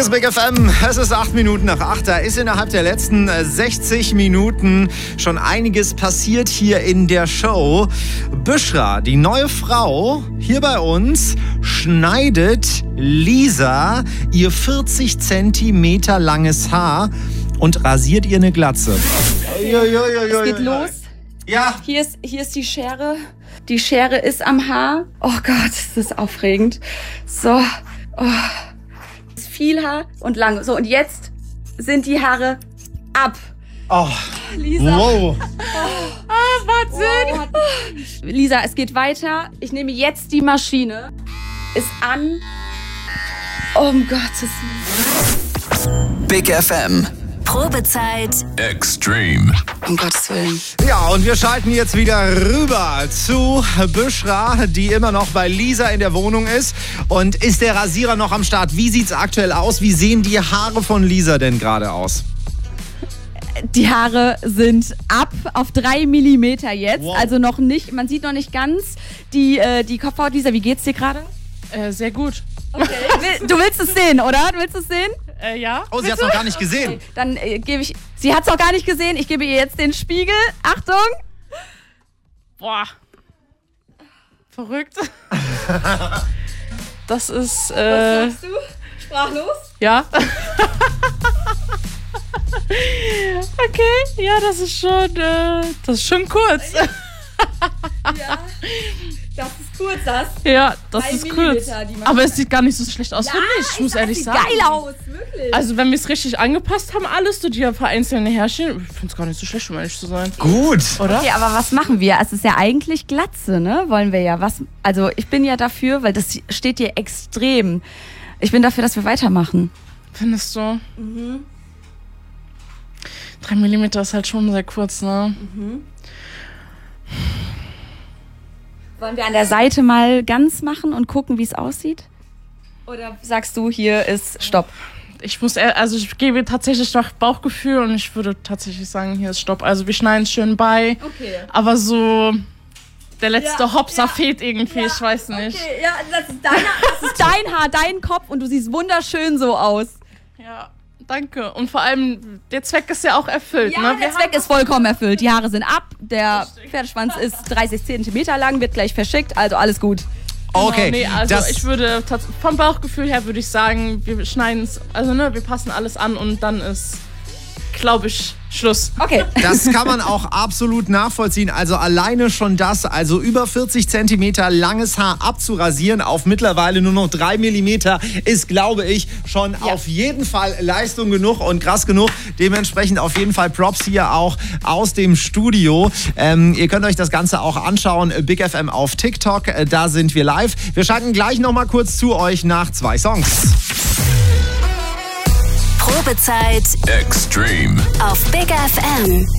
Hier ist Big FM. Es ist 8 Minuten nach 8. Da ist innerhalb der letzten 60 Minuten schon einiges passiert hier in der Show. Büschra, die neue Frau hier bei uns, schneidet Lisa ihr 40 Zentimeter langes Haar und rasiert ihr eine Glatze. Es geht los. Ja. Hier ist die Schere. Die Schere ist am Haar. Oh Gott, das ist aufregend. So. Oh. Viel Haar und lang. So, und jetzt sind die Haare ab. Oh. Lisa. Wow. Wahnsinn. Wow. Lisa, es geht weiter. Ich nehme jetzt die Maschine. Ist an. Um Gottes Willen. Big FM. Probezeit Extreme. Um Gottes Willen. Ja, und wir schalten jetzt wieder rüber zu Büschra, die immer noch bei Lisa in der Wohnung ist. Und ist der Rasierer noch am Start? Wie sieht's aktuell aus? Wie sehen die Haare von Lisa denn gerade aus? Die Haare sind ab auf 3 Millimeter jetzt. Wow. Also noch nicht, man sieht noch nicht ganz die Kopfhaut. Lisa, wie geht's dir gerade? Sehr gut. Okay. Du willst es sehen, oder? Du willst es sehen? Ja. Oh, sie hat's noch gar nicht gesehen. Okay, dann gebe ich... Sie hat's auch gar nicht gesehen. Ich gebe ihr jetzt den Spiegel. Achtung. Boah. Verrückt. Das ist... Was sagst du? Sprachlos? Ja. Okay, ja, das ist schon kurz. Ja. Das ist kurz, das. Ja, das 3 ist kurz. Millimeter, die man- Aber es sieht gar nicht so schlecht aus, finde ich. Ich muss ehrlich sieht sagen. geil aus, wirklich. Also, wenn wir es richtig angepasst haben, alles, so die vereinzelten Härchen, ich finde es gar nicht so schlecht, um ehrlich zu sein. Gut. Oder? Okay, aber was machen wir? Es ist ja eigentlich Glatze, ne? Wollen wir ja. Also ich bin ja dafür, weil das steht dir extrem. Ich bin dafür, dass wir weitermachen. Findest du? 3 Millimeter ist halt schon sehr kurz, ne? Wollen wir an der Seite mal ganz machen und gucken, wie es aussieht? Oder sagst du, hier ist Stopp? Ich gebe tatsächlich nach Bauchgefühl und ich würde tatsächlich sagen, hier ist Stopp. Also wir schneiden es schön bei, Okay. aber so der letzte Ja, Hopser ja, fehlt irgendwie, ich weiß nicht. Okay, ja, das ist dein Haar, dein Kopf und du siehst wunderschön so aus. Ja, danke. Und vor allem, der Zweck ist ja auch erfüllt. Ja, ne? der Zweck ist vollkommen erfüllt. Die Haare sind ab, der Pferdeschwanz ist 30 Zentimeter lang, wird gleich verschickt, also alles gut. Okay. Nee, also das, ich würde, vom Bauchgefühl her würde ich sagen, wir schneiden es, also ne, wir passen alles an und dann ist, glaube ich, Schluss. Okay. das kann man auch absolut nachvollziehen. Also alleine schon das, also über 40 Zentimeter langes Haar abzurasieren auf mittlerweile nur noch 3 Millimeter ist, glaube ich, schon auf jeden Fall Leistung genug und krass genug. Dementsprechend auf jeden Fall Props hier auch aus dem Studio. Ihr könnt euch das Ganze auch anschauen. Big FM auf TikTok, da sind wir live. Wir schalten gleich nochmal kurz zu euch nach 2 Songs. Probezeit Extreme. auf Big FM.